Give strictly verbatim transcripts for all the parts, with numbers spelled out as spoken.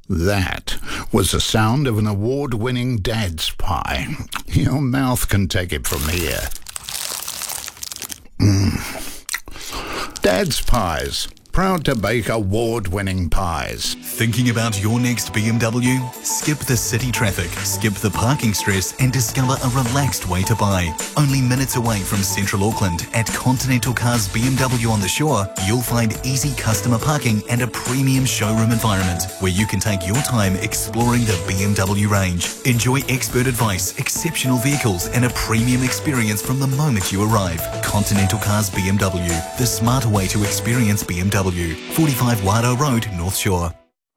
That was the sound of an award-winning dad's pie. Your mouth can take it from here. Mm. Dad's Pies. Proud to bake award-winning pies. Thinking about your next B M W? Skip the city traffic, skip the parking stress and discover a relaxed way to buy. Only minutes away from central Auckland at Continental Cars B M W on the Shore, you'll find easy customer parking and a premium showroom environment where you can take your time exploring the B M W range. Enjoy expert advice, exceptional vehicles and a premium experience from the moment you arrive. Continental Cars B M W, the smarter way to experience B M W. forty-five Wado Road, North Shore.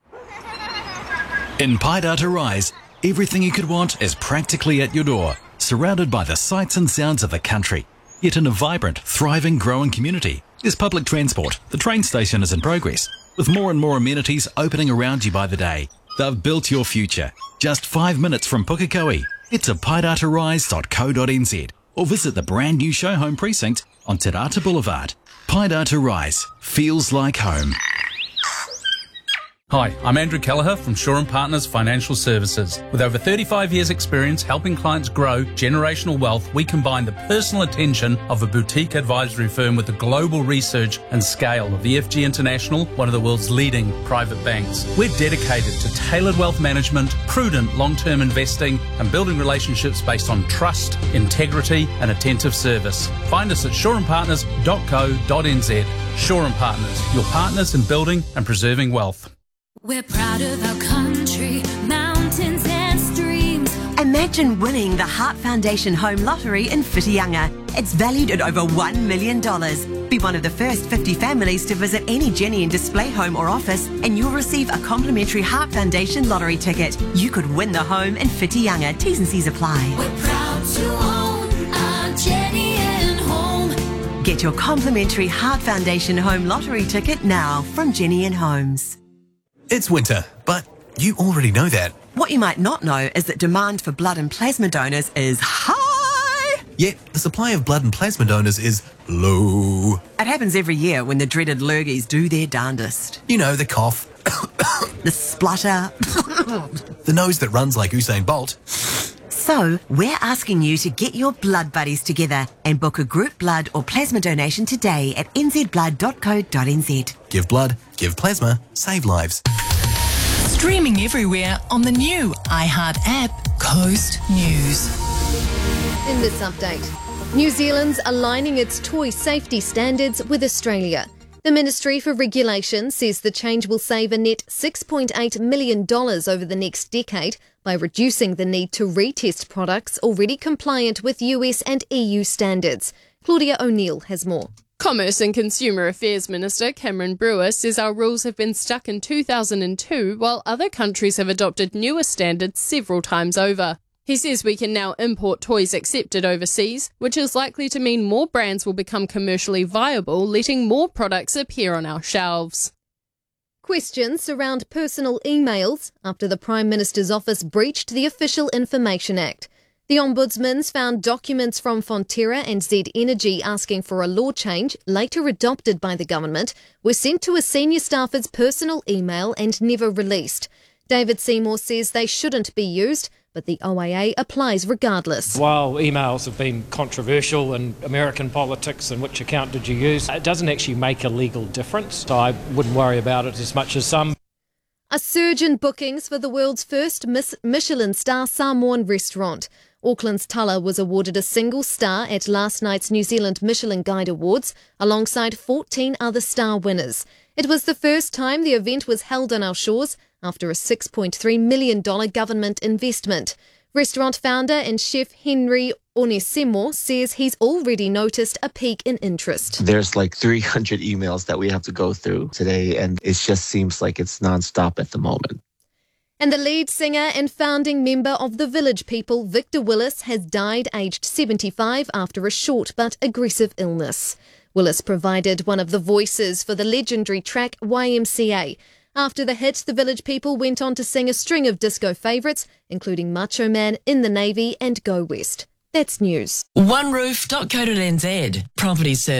In Paidata Rise, everything you could want is practically at your door, surrounded by the sights and sounds of the country. Yet in a vibrant, thriving, growing community, there's public transport. The train station is in progress, with more and more amenities opening around you by the day. They've built your future. Just five minutes from Pukekohe. Head to paidata rise dot co dot n z or visit the brand new show home precinct on Te Rata Boulevard. Paidata Rise feels like home. Hi, I'm Andrew Kelleher from Shaw and Partners Financial Services. With over thirty-five years experience helping clients grow generational wealth, we combine the personal attention of a boutique advisory firm with the global research and scale of E F G International, one of the world's leading private banks. We're dedicated to tailored wealth management, prudent long-term investing and building relationships based on trust, integrity and attentive service. Find us at shaw and partners dot co dot n z. Shaw and Partners, your partners in building and preserving wealth. We're proud of our country, mountains and streams. Imagine winning the Heart Foundation Home Lottery in Whitianga. It's valued at over one million dollars. Be one of the first fifty families to visit any Jenny and Display home or office and you'll receive a complimentary Heart Foundation lottery ticket. You could win the home in Whitianga. T's and C's apply. We're proud to own our Jenny and Home. Get your complimentary Heart Foundation Home Lottery ticket now from Jenny and Homes. It's winter, but you already know that. What you might not know is that demand for blood and plasma donors is high. Yet the supply of blood and plasma donors is low. It happens every year when the dreaded lurgies do their darndest. You know, the cough, the splutter, the nose that runs like Usain Bolt. So, we're asking you to get your blood buddies together and book a group blood or plasma donation today at n z blood dot co dot n z. Give blood, give plasma, save lives. Streaming everywhere on the new iHeart app, Coast News. In this update, New Zealand's aligning its toy safety standards with Australia. The Ministry for Regulation says the change will save a net six point eight million dollars over the next decade by reducing the need to retest products already compliant with U S and E U standards. Claudia O'Neill has more. Commerce and Consumer Affairs Minister Cameron Brewer says our rules have been stuck in two thousand two, while other countries have adopted newer standards several times over. He says we can now import toys accepted overseas, which is likely to mean more brands will become commercially viable, letting more products appear on our shelves. Questions surround personal emails after the Prime Minister's office breached the Official Information Act. The Ombudsman's found documents from Fonterra and Z Energy asking for a law change, later adopted by the government, were sent to a senior staffer's personal email and never released. David Seymour says they shouldn't be used, but the O A A applies regardless. While emails have been controversial in American politics and which account did you use, it doesn't actually make a legal difference, so I wouldn't worry about it as much as some. A surge in bookings for the world's first Michelin star Samoan restaurant. Auckland's Tulla was awarded a single star at last night's New Zealand Michelin Guide Awards, alongside fourteen other star winners. It was the first time the event was held on our shores after a six point three million dollars government investment. Restaurant founder and chef Henry Onesimo says he's already noticed a peak in interest. There's like three hundred emails that we have to go through today, and it just seems like it's nonstop at the moment. And the lead singer and founding member of the Village People, Victor Willis, has died aged seventy-five after a short but aggressive illness. Willis provided one of the voices for the legendary track Y M C A. After the hit, the Village People went on to sing a string of disco favourites, including Macho Man, In the Navy and Go West. That's news. one roof dot co dot n z. Property service.